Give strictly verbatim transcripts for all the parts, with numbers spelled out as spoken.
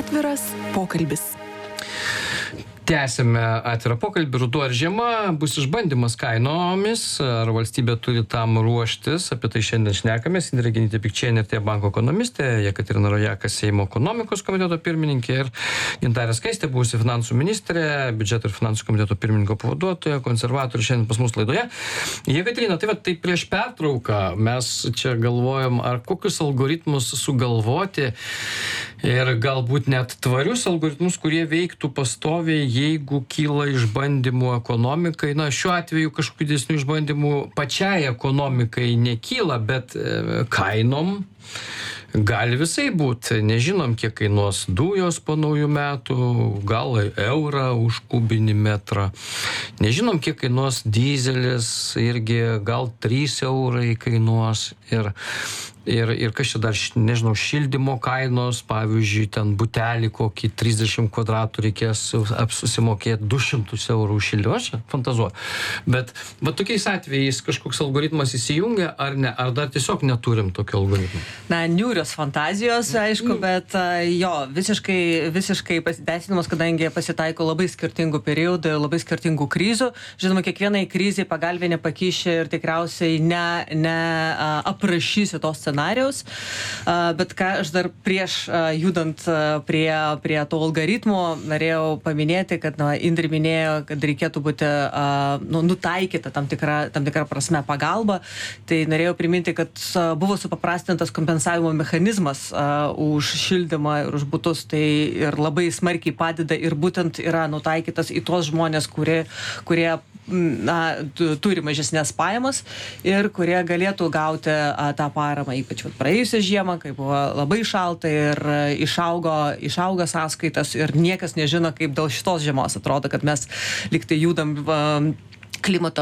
Atviras pokalbis. Tęsime atvirą pokalbį. Ruduo ar žiema bus išbandymas kainomis, ar valstybė turi tam ruoštis. Apie tai šiandien šnekamės. Indrė Genytė-Pikčienė, R T banko ekonomistė, Jekaterina Rojakas, Seimo ekonomikos komiteto pirmininkė ir Gintarė Skaistė, buvusi finansų ministrė, biudžeto ir finansų komiteto pirmininko pavaduotoja, konservatorių šiandien pas mus laidoje. Jekaterina, tai va, tai prieš pertrauką mes čia galvojom, ar kokius algoritmus sugalvoti ir galbūt net tvarius algoritmus, kurie veiktų pastoviai, jeigu kyla išbandymų ekonomikai. Na, šiuo atveju kažkokių didesnių išbandymų pačiai ekonomikai nekyla, bet e, kainom gali visai būti. Nežinom, kiek kainuos dujos po naujų metų, gal eurą už kubinį metrą. Nežinom, kiek kainuos dyzelis, irgi gal trys eurai kainuos. Ir Ir, ir kas čia dar, nežinau, šildymo kainos, pavyzdžiui, ten butelį kokį trisdešimt kvadratų reikės susimokėti du šimtus eurų už šildymą, aš čia fantazuoju. Bet va, tokiais atvejais kažkoks algoritmas įsijungia, ar ne, ar dar tiesiog neturim tokio algoritmo? Na, niūrios fantazijos, aišku, bet jo, visiškai, visiškai pasiteisinimas, kadangi pasitaiko labai skirtingų periodų, labai skirtingų krizių. Žinoma, kiekvienai krizai pagalbė nepakišė ir tikriausiai ne, ne a, aprašysi tos scenarijos. Bet ką aš dar prieš judant prie, prie to algoritmo norėjau paminėti, kad na, Indrė minėjo, kad reikėtų būti nu, nutaikyta tam tikra, tam tikra prasme pagalba. Tai norėjau priminti, kad buvo supaprastintas kompensavimo mechanizmas už šildymą ir už butus. Tai ir labai smarkiai padeda ir būtent yra nutaikytas į tuos žmonės, kurie, kurie na, turi mažesnės pajamas ir kurie galėtų gauti a, tą paramą, ypač vat, praėjusią žiemą, kai buvo labai šalta ir išaugo, išaugo sąskaitas ir niekas nežino, kaip dėl šitos žiemos. Atrodo, kad mes liktai judam a, klimato,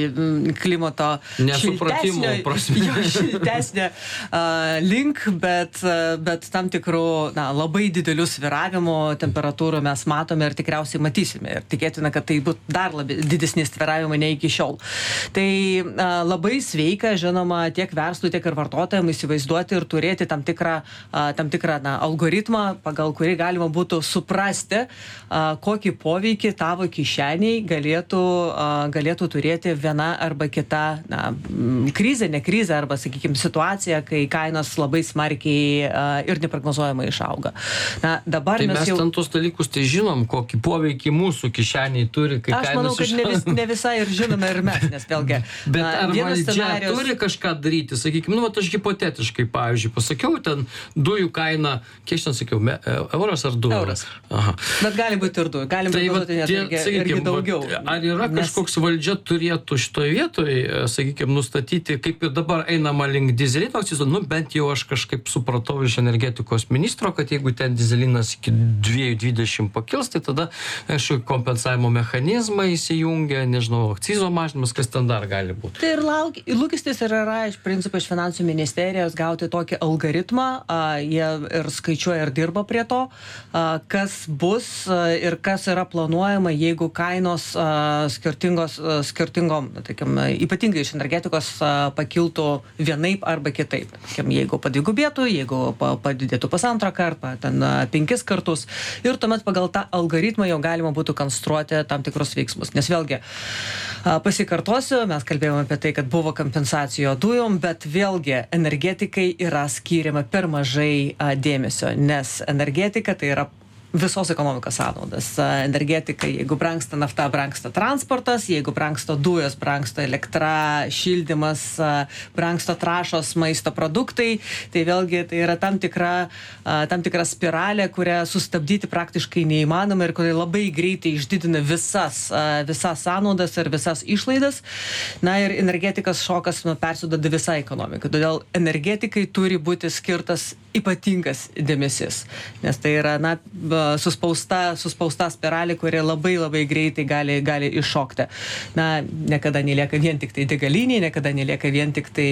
klimato nesupratimo prasme. šiltesnė uh, link, bet, bet tam tikrų na, labai didelių svyravimų temperatūrų mes matome ir tikriausiai matysime. Ir tikėtina, kad tai bus dar labi, didesni svyravimai nei iki šiol. Tai uh, labai sveika, žinoma, tiek verslui, tiek ir vartotojams įsivaizduoti ir turėti tam tikrą, uh, tam tikrą na, algoritmą, pagal kurį galima būtų suprasti, uh, kokį poveikį tavo kišeniai galėtų, uh, galėtų galėtų turėti viena arba kita na, krizė, ne krizė, arba, sakykime, situacija, kai kainos labai smarkiai uh, ir neprognozuojamai išauga. Na, dabar tai mes, mes jau... ten tos dalykus tai žinom, kokį poveikį mūsų kišeniai turi, kai Aš manau, kad ne, vis, ne visai ir žinome ir mes, nes vėlgi. Bet na, ar valdžia scenarijos... turi kažką daryti? Sakykime, nu, aš hipotetiškai, pavyzdžiui, pasakiau, ten dujų kaina, kiek ten sakiau, me, euras ar du euras? Aha. Bet gali būti ir du, galim tai būti net irgi, irgi daugiau. Ar yra nes... kažkoks valdžia turėtų šitoje vietoje, sakykime, nustatyti, kaip ir dabar einama link dyzelino akcizo, nu bent jau aš kažkaip supratau iš energetikos ministro, kad jeigu ten dyzelinas iki dviejų dvidešimt pakils, tai tada aišku, kompensavimo mechanizmai įsijungia, nežinau, akcizo mažinimas, kas ten dar gali būti. Tai ir lauk, lūkestis yra, iš principo, iš finansų ministerijos gauti tokį algoritmą, a, jie ir skaičiuoja ir dirba prie to, a, kas bus a, ir kas yra planuojama, jeigu kainos a, skirtingos skirtingom, tarkim, ypatingai iš energetikos a, pakiltų vienaip arba kitaip. Tarkim, jeigu padvigubėtų, jeigu pa, padidėtų pasantrą kartą, ten a, penkis kartus. Ir tuomet pagal tą algoritmą jau galima būtų konstruoti tam tikrus veiksmus. Nes vėlgi, a, pasikartosiu, mes kalbėjome apie tai, kad buvo kompensacijo dujom, bet vėlgi energetikai yra skiriama per mažai a, dėmesio, nes energetika tai yra visos ekonomikos sąnaudas. Energetika, jeigu brangsta nafta, brangsta transportas, jeigu brangsta dujos, brangsta elektra, šildymas, brangsta trąšos, maisto produktai, tai vėlgi tai yra tam tikra, tam tikra spiralė, kurią sustabdyti praktiškai neįmanoma ir kuri labai greitai išdidina visas, visas sąnaudas ir visas išlaidas. Na ir energetikos šokas nu, persiduoda visą ekonomiką. Todėl energetikai turi būti skirtas ypatingas dėmesys, nes tai yra na, suspausta, suspausta spiralė, kuri labai labai greitai gali, gali iššokti. Na, niekada nelieka vien tik tai degaliniai, niekada nelieka vien tik tai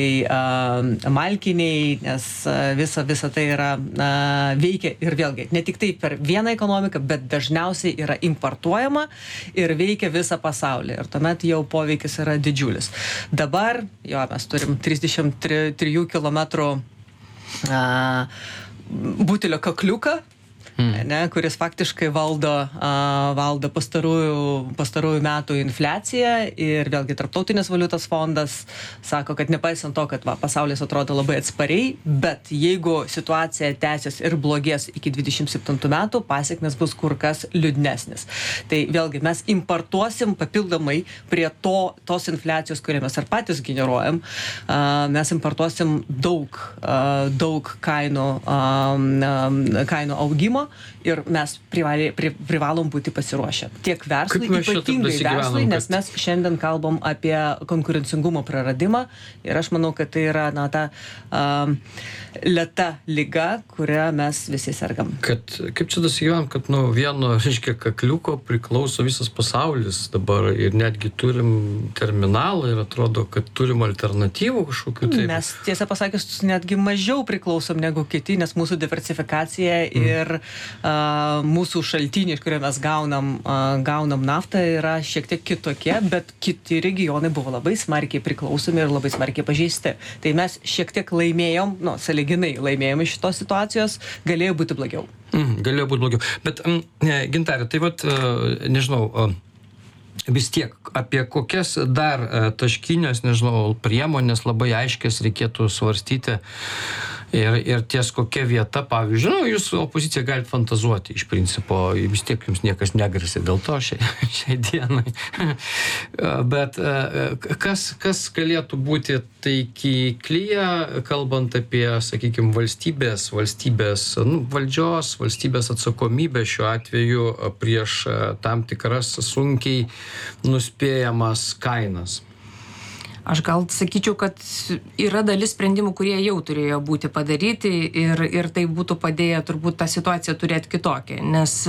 uh, malkiniai, nes uh, visa, visa tai yra uh, veikia ir vėlgi, ne tik tai per vieną ekonomiką, bet dažniausiai yra importuojama ir veikia visą pasaulį. Ir tuomet jau poveikis yra didžiulis. Dabar, jo, mes turim trisdešimt trijų kilometrų uh, butelio kakliuką, mm. ne, kuris faktiškai valdo, uh, valdo pastarųjų, pastarųjų metų infliaciją ir vėlgi Tarptautinis valiutos fondas sako, kad nepaisant to, kad va, pasaulis atrodo labai atspariai, bet jeigu situacija tęsis ir blogės iki dvidešimt septintų metų, pasiekmes bus kur kas liūdnesnis. Tai vėlgi mes importuosim papildomai prie to, tos infliacijos, kurią mes ar patys generuojam, uh, mes importuosim daug, uh, daug kainų, um, kainų augimo ir mes privali, pri, privalom būti pasiruošę. Tiek verslui, ypatingai verslui, nes kad... mes šiandien kalbam apie konkurencingumo praradimą ir aš manau, kad tai yra na, ta um, lėta liga, kurią mes visi sergam. Kad, kaip čia dasigyvenam, kad nu, vieno, reiškia, kakliuko priklauso visas pasaulis dabar ir netgi turim terminalą ir atrodo, kad turim alternatyvų kažkokių. Taip. Mes tiesą pasakius netgi mažiau priklausom negu kiti, nes mūsų diversifikacija mm. ir uh, mūsų šaltiniai, iš kurio mes gaunam, uh, gaunam naftą, yra šiek tiek kitokie, bet kiti regionai buvo labai smarkiai priklausomi ir labai smarkiai pažeisti. Tai mes šiek tiek laimėjom, nu, sąlyginai laimėjom iš šitos situacijos, galėjo būti blogiau. Mm, galėjo būti blogiau. Bet, um, Gintarė, tai vat, uh, nežinau, uh, vis tiek apie kokias dar uh, taškinės, nežinau, priemonės labai aiškias reikėtų svarstyti ir, ir ties kokia vieta, pavyzdžiui, nu, jūs opozicija galite fantazuoti iš principo, vis tiek jums niekas negrasi dėl to šiai, šiai dienai. Bet uh, kas, kas galėtų būti taikiklyje, kalbant apie, sakykime, valstybės, valstybės, nu, valdžios, valstybės atsakomybę šiuo atveju prieš tam tikras sunkiai nuspėjamas kainas? Aš gal sakyčiau, kad yra dalis sprendimų, kurie jau turėjo būti padaryti ir, ir tai būtų padėję turbūt tą situaciją turėti kitokią. Nes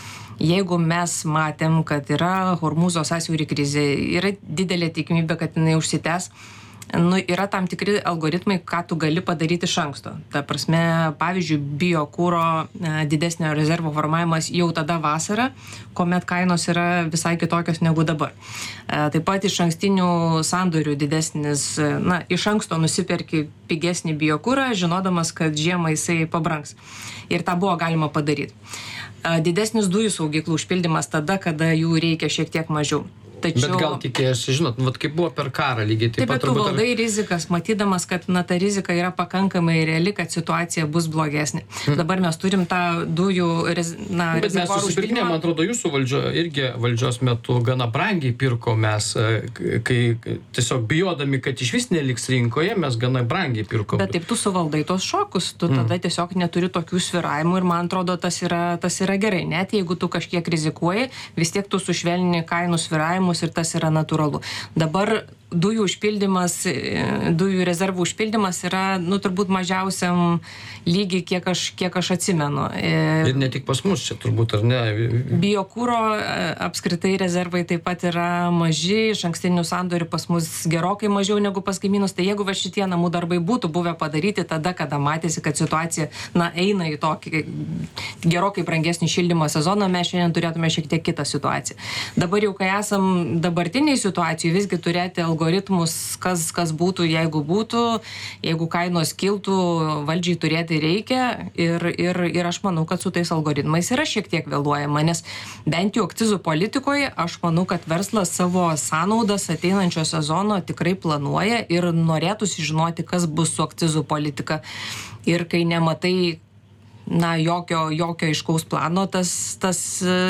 jeigu mes matėm, kad yra Hormūzo sąsiaurio krizė, yra didelė tikimybė, kad jinai užsitęs, nu, yra tam tikri algoritmai, ką tu gali padaryti iš anksto. Ta prasme, pavyzdžiui, biokuro didesnio rezervo formavimas jau tada vasarą, kuomet kainos yra visai kitokios negu dabar. Taip pat iš ankstinių sandorių didesnis, na, iš anksto nusiperki pigesnį biokurą, žinodamas, kad žiemą jisai pabrangs. Ir tą buvo galima padaryti. Didesnis dujų saugyklų užpildymas tada, kada jų reikia šiek tiek mažiau. Tačiau... Bet gal tikėjasi, žinot, vat kaip buvo per karą lygiai taip, taip pat. Taip, bet tu valdai ar... rizikas, matydamas, kad na, ta rizika yra pakankamai reali, kad situacija bus blogesnė. Hmm. Dabar mes turim tą dujų rez... na, bet mes susipirkinėm, man atrodo, jūsų valdžio, irgi valdžios metu gana brangiai pirko mes, kai tiesiog bijodami, kad iš vis neliks rinkoje, mes gana brangiai pirkom. Bet taip tu suvaldai tos šokus, tu hmm. tada tiesiog neturi tokių svyravimų ir man atrodo, tas yra, tas yra gerai. Net jeigu tu kažkiek rizikuoji, vis tiek tu sušvelni kainų svyravimų ir tas yra natūralu. Dabar dujų užpildymas, dujų rezervų užpildymas yra, nu, turbūt mažiausiam lygiai, kiek aš, kiek aš atsimenu. Ir ne tik pas mus čia turbūt, ar ne? Biokuro apskritai rezervai taip pat yra maži, iš ankstinių sandorių pas mus gerokai mažiau negu pas kaimynus. Tai jeigu va šitie namų darbai būtų buvę padaryti tada, kada matėsi, kad situacija, na, eina į tokį gerokai brangesnį šildymo sezoną, mes šiandien turėtume šiek tiek kitą situaciją. Dabar jau, kai esam dabartiniai situacijai, visgi turėti algoritmus, kas, kas būtų, jeigu būtų, jeigu kainos kiltų, valdžiai turėti reikia ir, ir, ir aš manau, kad su tais algoritmais yra šiek tiek vėluojama, nes bent jau akcizų politikoje aš manau, kad verslas savo sąnaudas ateinančio sezono tikrai planuoja ir norėtųsi žinoti, kas bus su akcizų politika. Ir kai nematai na, jokio, jokio aiškaus plano, tas, tas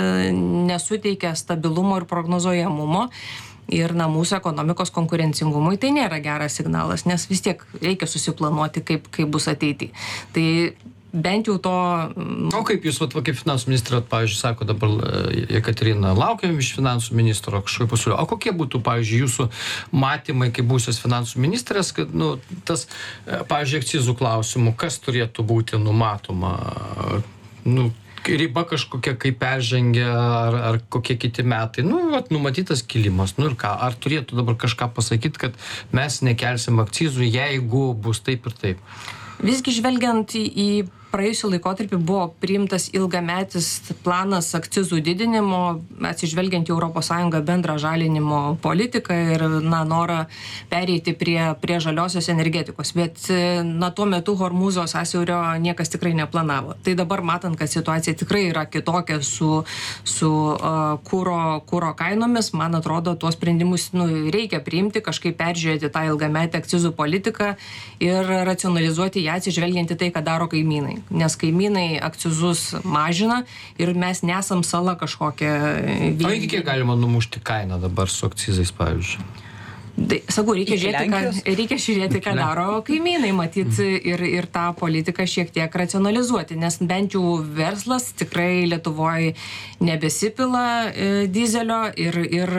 nesuteikia stabilumo ir prognozuojamumo. Ir na, mūsų ekonomikos konkurencingumui tai nėra geras signalas, nes vis tiek reikia susiplanuoti, kaip, kaip bus ateity. Tai bent jau to... O kaip jūs, vat, kaip finansų ministrė, pavyzdžiui, sako dabar Jekaterina, laukiam iš finansų ministro kažkokio pasiūlymo. O kokie būtų, pavyzdžiui, jūsų matymai, kaip būsios finansų ministrės, kad, nu, tas, pavyzdžiui, akcizų klausimų, kas turėtų būti numatoma, nu, riba kažkokia, kaip peržengia, ar, ar kokie kiti metai, nu, vat, numatytas kilimas, nu ir ką, ar turėtų dabar kažką pasakyti, kad mes nekelsim akcizų, jeigu bus taip ir taip? Visgi žvelgiant į, į praėjusiu laikotarpiu buvo priimtas ilgametis planas akcizų didinimo, atsižvelgiant į Europos Sąjungą bendrą žalinimo politiką ir, na, norą pereiti prie, prie žaliosios energetikos. Bet, na, tuo metu Hormūzo sąsiaurio niekas tikrai neplanavo. Tai dabar, matant, kad situacija tikrai yra kitokia su, su uh, kūro, kūro kainomis, man atrodo, tuos sprendimus, nu, reikia priimti, kažkaip peržiūrėti tą ilgametę akcizų politiką ir racionalizuoti ją atsižvelgiant į tai, ką daro kaimynai. Nes kaimynai akcizus mažina ir mes nesam sala kažkokia. O iki kiek galima numušti kainą dabar su akcizais, pavyzdžiui? Tai, sakau, reikia žiūrėti, ką, reikia žiūrėti, ką daro kaimynai, matyt, ir, ir tą politiką šiek tiek racionalizuoti, nes bent jau verslas tikrai Lietuvoje nebesipila e, dizelio ir, ir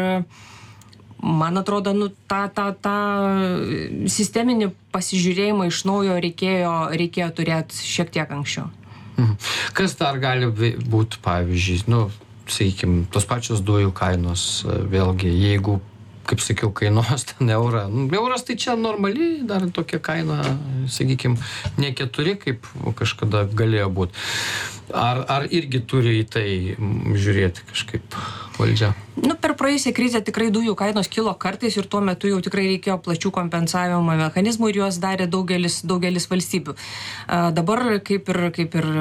man atrodo, nu, tą, tą, tą sisteminį pasižiūrėjimą iš naujo reikėjo, reikėjo turėti šiek tiek anksčiau. Kas dar gali būti, pavyzdžiui, nu, sakykime, tos pačios dujų kainos, vėlgi, jeigu, kaip sakiau, kainuos ten eurą, nu, euras tai čia normaliai, dar tokia kaina, sakykime, ne keturi, kaip kažkada galėjo būti. Ar, ar irgi turi į tai žiūrėti kažkaip valdžia? Nu, per praėjusią krizę tikrai dujų kainos kilo kartais ir tuo metu jau tikrai reikėjo plačių kompensavimo mechanizmų ir juos darė daugelis, daugelis valstybių. A, dabar, kaip ir, kaip ir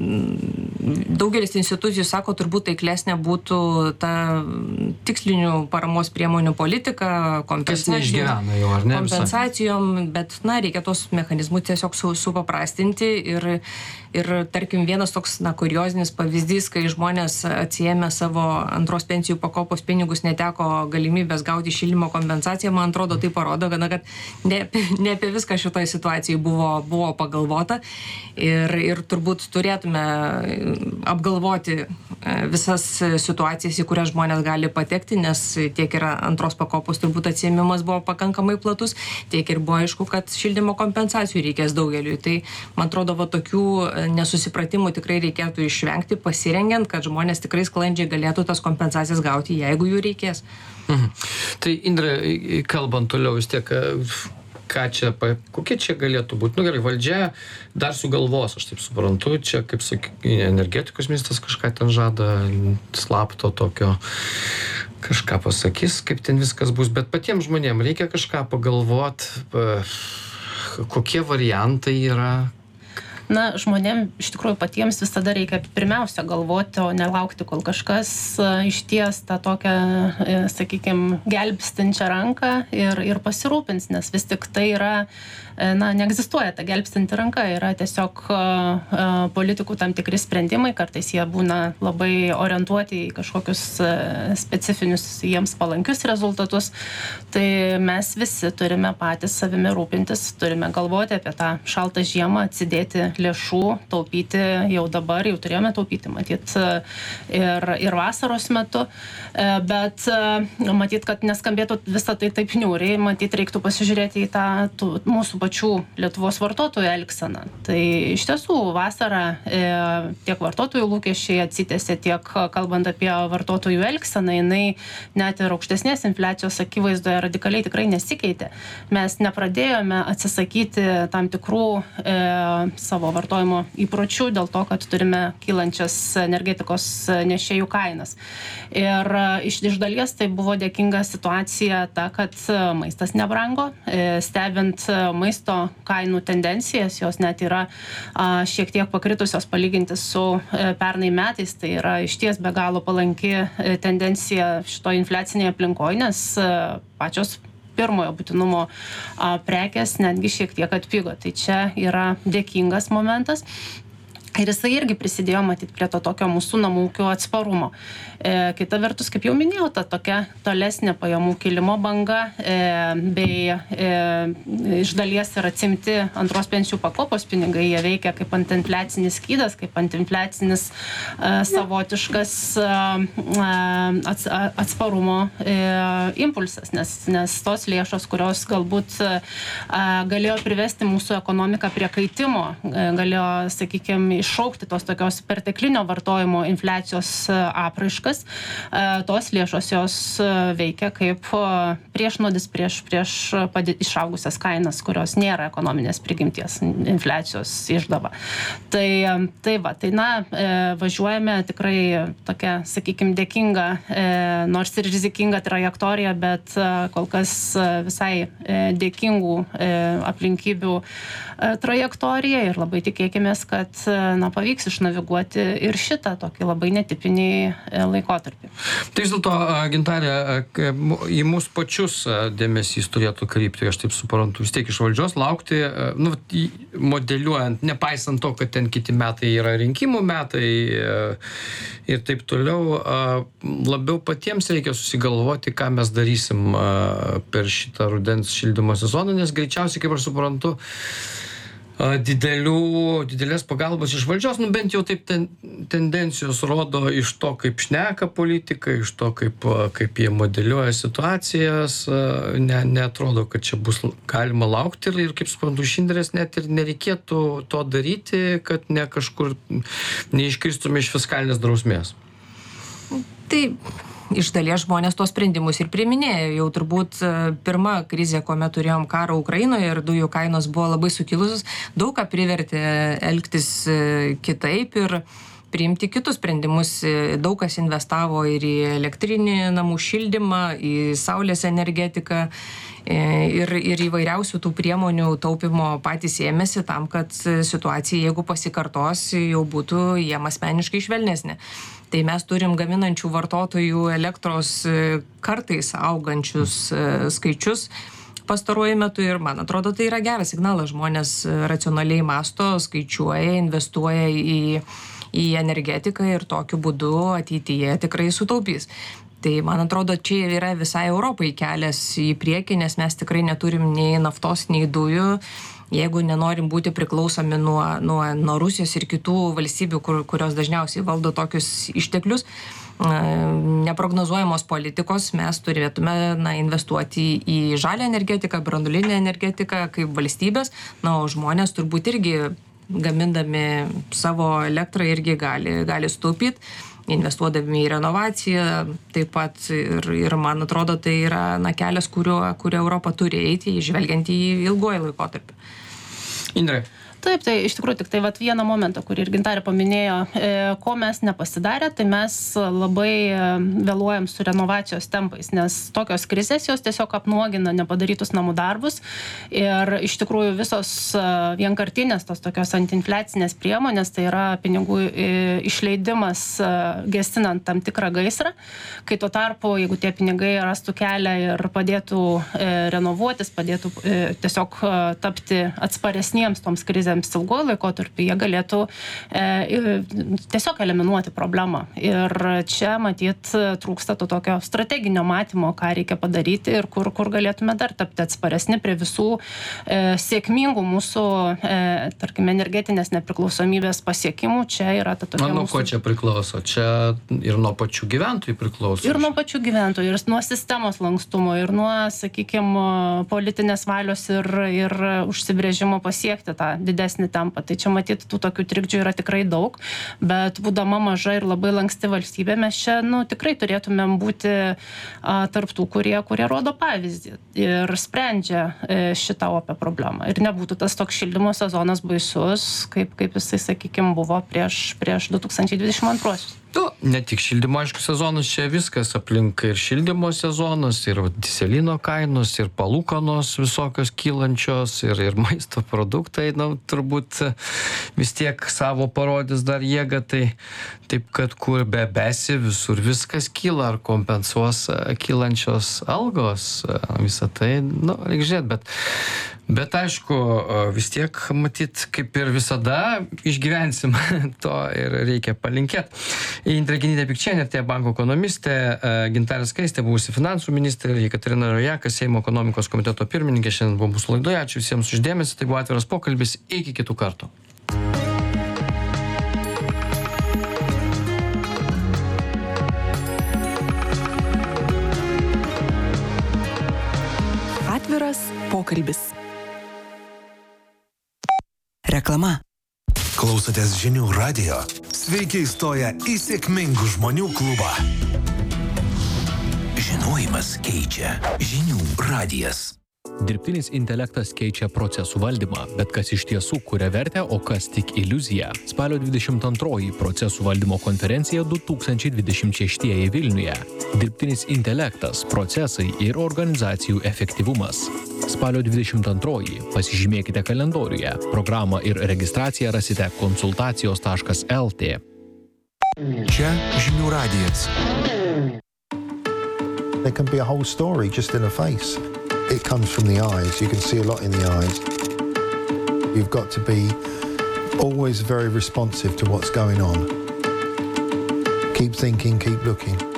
daugelis institucijų sako, turbūt taiklesnė būtų ta tikslinių paramos priemonių politika, kompensacijom, jau, ar ne, kompensacijom, bet, na, reikia tos mechanizmus tiesiog su, supaprastinti ir, ir, tarkim, vienas toks, na, kuriozinis pavyzdys, kai žmonės atsiėmė savo antros pensijų pakopos pinigus, neteko galimybės gauti šildymo kompensaciją, man atrodo, tai parodo, kad, kad ne, ne apie viską šitoje situacijoje buvo, buvo pagalvota ir, ir turbūt turėtume apgalvoti visas situacijas, į kurias žmonės gali patekti, nes tiek yra antros pakopos turbūt atsiėmimas buvo pakankamai platus, tiek ir buvo aišku, kad šildymo kompensacijų reikės daugeliui. Tai, man atrodo, va, tokių nesusipratimų tikrai reikėtų išvengti, pasirengiant, kad žmonės tikrai sklandžiai galėtų tas kompensacijas gauti, jeigu jų reikės. Mhm. Tai, Indre, kalbant toliau vis tiek, ką čia, kokie čia galėtų būti? Nu gerai, valdžia dar sugalvos, aš taip suprantu, čia, kaip sakė, energetikos ministras kažką ten žada, slapto tokio, kažką pasakys, kaip ten viskas bus, bet patiems žmonėms reikia kažką pagalvot, kokie variantai yra. Na, žmonėm iš tikrųjų patiems visada reikia pirmiausia galvoti, o nelaukti, kol kažkas išties tą tokią, sakykime, gelbstinčią ranką ir, ir pasirūpins, nes vis tik tai yra, na, neegzistuoja ta gelbstinti ranka, yra tiesiog uh, politikų tam tikri sprendimai, kartais jie būna labai orientuoti į kažkokius uh, specifinius jiems palankius rezultatus, tai mes visi turime patys savimi rūpintis, turime galvoti apie tą šaltą žiemą, atsidėti lėšų, taupyti jau dabar, jau turėjome taupyti, matyt, ir, ir vasaros metu, bet matyt, kad neskambėtų visą tai taip niūriai, matyt, reiktų pasižiūrėti į tą tų, mūsų pačių Lietuvos vartotojų elgseną. Tai iš tiesų vasarą e, tiek vartotojų lūkesčiai atsitėsė, tiek kalbant apie vartotojų elgseną, jinai net ir aukštesnės infliacijos akivaizdoje radikaliai tikrai nesikeitė. Mes nepradėjome atsisakyti tam tikrų e, savo vartojimo įpročių dėl to, kad turime kylančias energetikos nešėjų kainas. Ir iš, iš dalies tai buvo dėkinga situacija ta, kad maistas nebrango, e, stebint maisto kainų tendencijas, jos net yra a, šiek tiek pakritusios palyginti su e, pernai metais, tai yra išties be galo palanki e, tendencija šito infliacinėje aplinkoje, nes e, pačios pirmojo būtinumo a, prekės netgi šiek tiek atpigo. Tai čia yra dėkingas momentas. Ir jisai irgi prisidėjo, matyt, prie to tokio mūsų namų ūkio atsparumo. E, kita vertus, kaip jau minėjau, ta tokia tolesnė pajamų kilimo banga e, bei e, iš dalies yra atsimti antros pensijų pakopos pinigai, jie veikia kaip antiinfliacinis skydas, kaip antiinfliacinis e, savotiškas e, ats, atsparumo e, impulsas, nes, nes tos lėšos, kurios galbūt e, galėjo privesti mūsų ekonomiką prie kaitimo, e, galėjo, sakykime, iš iššaukti tos tokios perteklinio vartojimo infliacijos apraiškas, tos lėšos jos veikia kaip priešnodis prieš, prieš išaugusias kainas, kurios nėra ekonominės prigimties infliacijos išdava. Tai, tai va, tai na, važiuojame tikrai tokia, sakykime, dėkinga, nors ir rizikinga trajektorija, bet kol kas visai dėkingų aplinkybių trajektorija ir labai tikėkime, kad na, pavyks išnaviguoti ir šitą tokį labai netipinį laikotarpį. Tai vis dėlto, Gintarė, į mūsų pačius dėmesys turėtų krypti, aš taip suprantu, vis tiek iš valdžios laukti, nu, modeliuojant, nepaisant to, kad ten kiti metai yra rinkimų metai ir taip toliau, labiau patiems reikia susigalvoti, ką mes darysim per šitą rudens šildymo sezoną, nes greičiausiai, kaip aš suprantu, didelių, didelės pagalbos iš valdžios, nu bent jau taip ten, tendencijos rodo iš to, kaip šneka politikai, iš to, kaip, kaip jie modeliuoja situacijas, ne, neatrodo, kad čia bus galima laukti ir, ir kaip suprantu, iš Indrės net ir nereikėtų to daryti, kad ne kažkur neiškristume iš fiskalinės drausmės. Tai iš dalies žmonės tuos sprendimus ir priiminėjo. Jau turbūt pirma krizė, kuomet turėjom karą Ukrainoje ir dujų kainos buvo labai sukilusios, daug ką privertė elgtis kitaip ir priimti kitus sprendimus. Daug kas investavo ir į elektrinį namų šildymą, į saulės energetiką ir, ir įvairiausių tų priemonių taupimo patys ėmėsi tam, kad situacija, jeigu pasikartos, jau būtų jiem asmeniškai švelnesnė. Tai mes turim gaminančių vartotojų elektros kartais augančius skaičius pastaruoju metu ir man atrodo, tai yra geras signalas. Žmonės racionaliai masto, skaičiuoja, investuoja į, į energetiką ir tokiu būdu ateityje tikrai sutaupys. Tai, man atrodo, čia yra visai Europai kelias į priekį, nes mes tikrai neturim nei naftos, nei dujų. Jeigu nenorim būti priklausomi nuo, nuo, nuo Rusijos ir kitų valstybių, kur, kurios dažniausiai valdo tokius išteklius, neprognozuojamos politikos, mes turėtume na, investuoti į žalią energetiką, branduolinę energetiką kaip valstybės, na, o žmonės turbūt irgi gamindami savo elektrą irgi gali, gali sutaupyti, investuodami į renovaciją, taip pat ir, ir man atrodo, tai yra na, kelias, kuriuo, kuriuo Europa turi eiti, žvelgiant į ilguoju laikotarpį. Indrė. Taip, tai iš tikrųjų tik tai vat vieną momentą, kurį ir Gintarė paminėjo, e, ko mes nepasidarė, tai mes labai vėluojam su renovacijos tempais, nes tokios krizės jos tiesiog apnuogina nepadarytus namų darbus ir iš tikrųjų visos vienkartinės tos tokios antiinfliacinės priemonės, tai yra pinigų išleidimas gesinant tam tikrą gaisrą, kai tuo tarpu, jeigu tie pinigai rastų kelią ir padėtų e, renovuotis, padėtų e, tiesiog tapti atsparesniems toms krizėms ilguoju laikotarpiu, jie galėtų e, tiesiog eliminuoti problemą. Ir čia, matyt, trūksta to tokio strateginio matymo, ką reikia padaryti ir kur, kur galėtume dar tapti atsparesni prie visų e, sėkmingų mūsų, e, tarkim, energetinės nepriklausomybės pasiekimų. Čia yra ta tokia nuo mūsų... ko čia priklauso? Čia ir nuo pačių gyventojų priklauso? Ir nuo pačių gyventojų, ir nuo sistemos lankstumo, ir nuo, sakykime, politinės valios ir, ir užsibrėžimo pasiekti tą didesnį tempą. Tai čia matyti tų tokių trikdžių yra tikrai daug, bet būdama maža ir labai lanksti valstybė, mes čia nu, tikrai turėtumėm būti a, tarp tų, kurie, kurie rodo pavyzdį ir sprendžia e, šitą opę problemą. Ir nebūtų tas toks šildymo sezonas baisus, kaip, kaip jisai, sakykime, buvo prieš, prieš du tūkstančiai dvidešimt antruosius. Nu, ne tik šildymo, aišku, sezonas, čia viskas aplink ir šildymo sezonas, ir dyzelino kainos, ir palūkanos visokios kylančios, ir, ir maisto produktai, na, turbūt vis tiek savo parodys dar jėgą, tai taip, kad kur bebesi, visur viskas kyla, ar kompensuos kylančios algos, visą tai, nu, reikia žiūrėti, bet, bet aišku, vis tiek, matyt, kaip ir visada, išgyvensim, to ir reikia palinkėti. Indrė Genytė-Pikčienė, T banko ekonomistė, Gintarė Skaistė, buvusi finansų ministrė, Jekaterina Rojakas, Seimo ekonomikos komiteto pirmininkė, šiandien buvo mūsų laidoje. Ačiū visiems už dėmesį, tai buvo atviras pokalbis, iki kitų kartų. Atviras pokalbis. Reklama. Klausotės Žinių radijo? Sveiki įstoję į sėkmingų žmonių klubą. Žinojimas keičia. Žinių radijas. Dirbtinis intelektas keičia procesų valdymą, bet kas iš tiesų kuria vertę, o kas tik iliuzija. Spalio dvidešimt antroji procesų valdymo konferencija du tūkstančiai dvidešimt šeštieji Vilniuje. Dirbtinis intelektas, procesai ir organizacijų efektyvumas. Spalio dvidešimt antroji pasižymėkite kalendoriuje. Programą ir registraciją rasite konsultacijos taškas el tė. Čia Žinių radijas. There can be a whole story just in a face. It comes from the eyes. You can see a lot in the eyes. You've got to be always very responsive to what's going on. Keep thinking, keep looking.